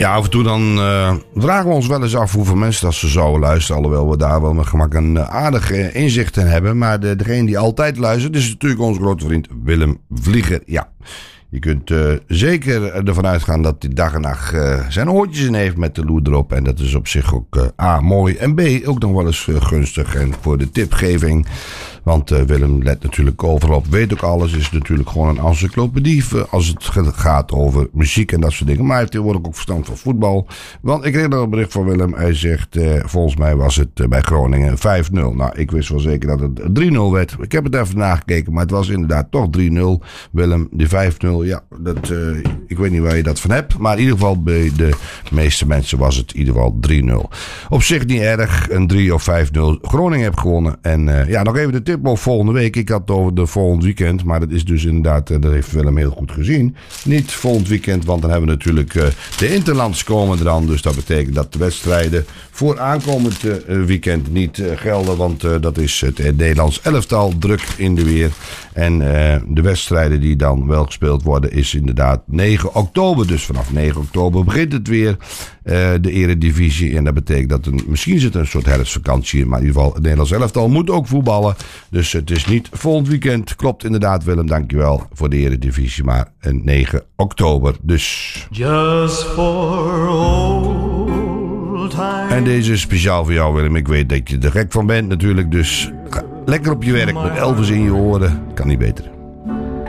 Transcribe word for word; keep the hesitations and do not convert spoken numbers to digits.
Ja, af en toe dan uh, vragen we ons wel eens af hoeveel mensen dat ze zouden luisteren. Alhoewel we daar wel met gemak een uh, aardig uh, inzicht in hebben. Maar de, degene die altijd luistert is natuurlijk onze grote vriend Willem Vlieger. Ja, je kunt uh, zeker ervan uitgaan dat hij dag en nacht uh, zijn oortjes in heeft met de loer erop. En dat is op zich ook uh, A, mooi. En B, ook nog wel eens uh, gunstig. En voor de tipgeving... Want uh, Willem let natuurlijk overal op, weet ook alles. Is natuurlijk gewoon een encyclopedie als het gaat over muziek en dat soort dingen. Maar hij heeft tegenwoordig ook verstand van voetbal. Want ik kreeg nog een bericht van Willem. Hij zegt, uh, volgens mij was het uh, bij Groningen vijf nul. Nou, ik wist wel zeker dat het drie nul werd. Ik heb het even nagekeken, maar het was inderdaad toch drie nul. Willem, die vijf nul, ja, dat, uh, ik weet niet waar je dat van hebt. Maar in ieder geval bij de meeste mensen was het in ieder geval drie nul. Op zich niet erg, een drie of vijf nul. Groningen heeft gewonnen. En uh, ja, nog even de tip. Of volgende week. Ik had het over de volgend weekend. Maar dat is dus inderdaad, dat heeft Willem heel goed gezien. Niet volgend weekend, want dan hebben we natuurlijk uh, de interlands komen eraan. Dus dat betekent dat de wedstrijden voor aankomend uh, weekend niet uh, gelden. Want uh, dat is het uh, Nederlands elftal druk in de weer. En uh, de wedstrijden die dan wel gespeeld worden is inderdaad negen oktober. Dus vanaf negen oktober begint het weer. Uh, de eredivisie. En dat betekent dat er misschien zit een soort herfstvakantie in. Maar in ieder geval, het Nederlands elftal moet ook voetballen. Dus het is niet volgend weekend. Klopt inderdaad, Willem. Dankjewel voor de eredivisie. Maar negen oktober. Dus. Just for old time. En deze is speciaal voor jou, Willem. Ik weet dat je er gek van bent natuurlijk. Dus ga lekker op je werk met Elvis in je oren. Kan niet beter.